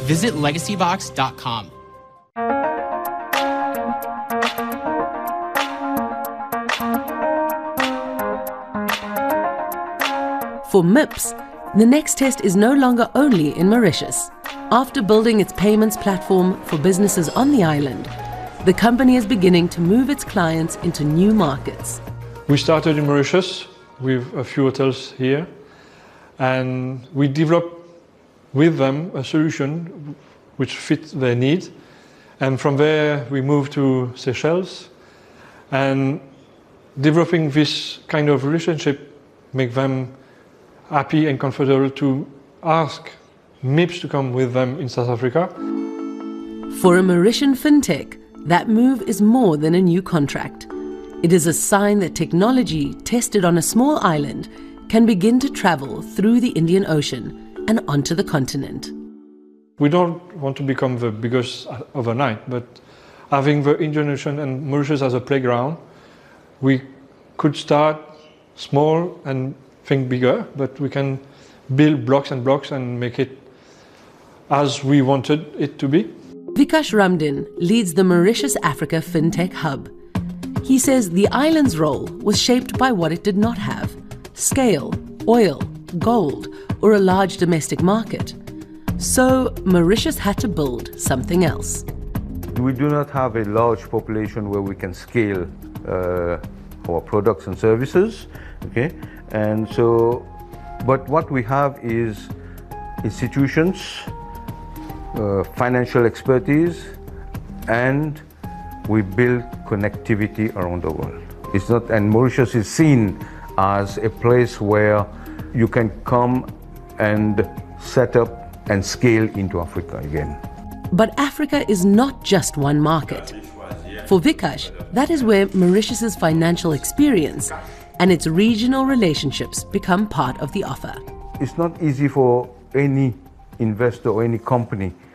Visit legacybox.com. For MIPS, the next test is no longer only in Mauritius. After building its payments platform for businesses on the island, the company is beginning to move its clients into new markets. We started in Mauritius with a few hotels here, and we developed with them a solution which fits their needs. And from there, we moved to Seychelles, and developing this kind of relationship make them happy and comfortable to ask MIPS to come with them in South Africa. For a Mauritian fintech, that move is more than a new contract. It is a sign that technology tested on a small island can begin to travel through the Indian Ocean and onto the continent. We don't want to become the biggest overnight, but having the Indian Ocean and Mauritius as a playground, we could start small and think bigger, but we can build blocks and blocks and make it as we wanted it to be. Vikash Ramdin leads the Mauritius Africa FinTech Hub. He says the island's role was shaped by what it did not have: scale, oil, gold, or a large domestic market. So Mauritius had to build something else. We do not have a large population where we can scale our products and services, okay? And so, but what we have is institutions, financial expertise, and we build connectivity around the world. It's not, and Mauritius is seen as a place where you can come and set up and scale into Africa again. But Africa is not just one market. For Vikash, that is where Mauritius's financial experience and its regional relationships become part of the offer. It's not easy for any investor or any company